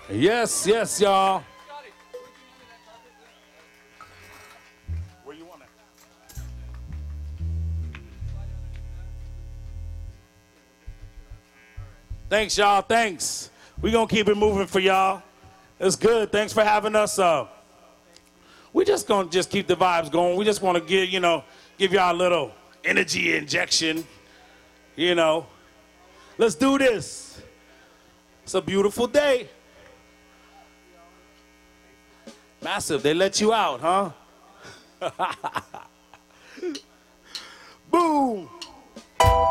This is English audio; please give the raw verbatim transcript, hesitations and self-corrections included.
Yes, yes, y'all. Where you want it? Thanks, y'all. Thanks. We gonna keep it moving for y'all. It's good. Thanks for having us. Uh, we just gonna just keep the vibes going. We just want to give you know give y'all a little energy injection. You know, let's do this. It's a beautiful day. Massive. They let you out, huh? Boom.